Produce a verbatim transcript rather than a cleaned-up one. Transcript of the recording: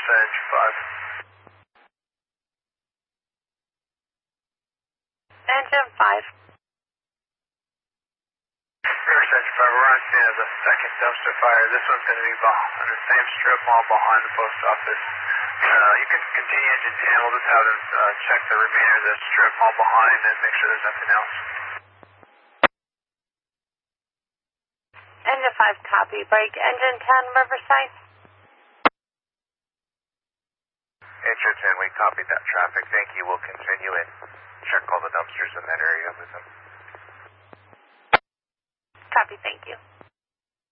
Riverside five. Engine five. Riverside five, we're on scene of the second dumpster fire. This one's going to be on the same strip mall behind the post office. Uh, you can continue engine ten. We'll just have them uh, check the remainder of the strip mall behind and make sure there's nothing else. Engine five, copy. Break. Engine ten, Riverside. Engine ten, we copied that traffic. Thank you. We'll continue and check all the dumpsters in that area with them. Copy. Thank you.